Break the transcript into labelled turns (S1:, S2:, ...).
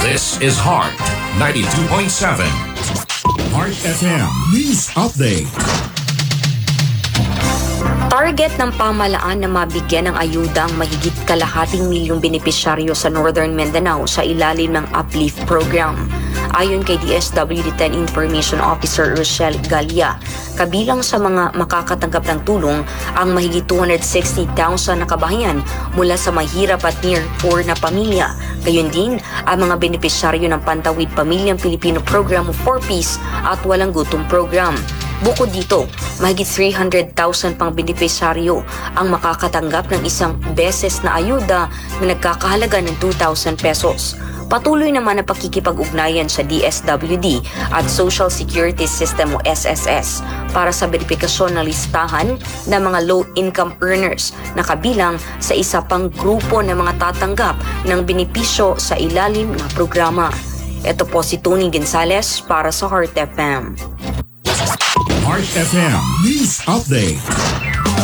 S1: This is Heart 92.7. Heart FM News Update.
S2: Target ng pamahalaan na mabigyan ng ayuda ang mahigit kalahating milyong benepisyaryo sa Northern Mindanao sa ilalim ng Uplift Program. Ayon kay DSWD-10 Information Officer Rochelle Galia, kabilang sa mga makakatanggap ng tulong ang mahigit 260,000 na kabahayan mula sa mahirap at near poor na pamilya. Gayon din ang mga benepisyaryo ng Pantawid Pamilyang Pilipino Program o 4Ps at Walang Gutom Program. Bukod dito, mahigit 300,000 pang benepisyaryo ang makakatanggap ng isang beses na ayuda na nagkakahalaga ng 2,000 pesos. Patuloy naman ang pakikipag-ugnayan sa DSWD at Social Security System o SSS para sa verifikasyon ng listahan ng mga low-income earners na kabilang sa isa pang grupo ng mga tatanggap ng benepisyo sa ilalim ng programa. Ito po si Tony Gonzales para sa Heart FM.
S1: Heart FM News Update.